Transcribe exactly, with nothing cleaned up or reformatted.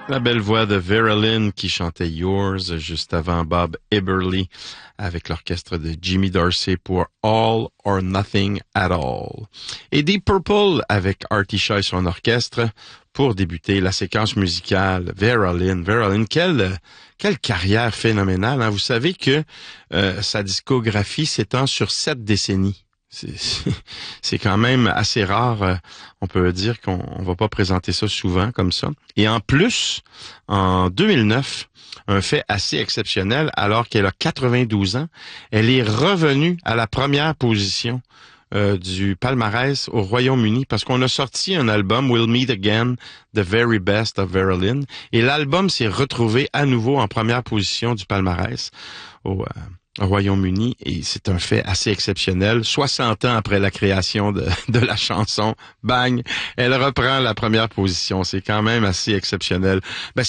La belle voix de Vera Lynn qui chantait Yours juste avant Bob Eberly avec l'orchestre de Jimmy Dorsey pour All or Nothing at All. Et Deep Purple avec Artie Shaw et son orchestre pour débuter la séquence musicale. Vera Lynn, Vera Lynn, quelle, quelle carrière phénoménale, hein? Vous savez que euh, sa discographie s'étend sur sept décennies. C'est, c'est quand même assez rare. On peut dire qu'on on va pas présenter ça souvent comme ça. Et en plus, en deux mille neuf, un fait assez exceptionnel, alors qu'elle a quatre-vingt-douze ans, elle est revenue à la première position euh, du palmarès au Royaume-Uni parce qu'on a sorti un album, We'll Meet Again, The Very Best of Vera Lynn, et l'album s'est retrouvé à nouveau en première position du palmarès au... Euh, au Royaume-Uni, et c'est un fait assez exceptionnel. soixante ans après la création de, de la chanson, bang, elle reprend la première position. C'est quand même assez exceptionnel. Ben,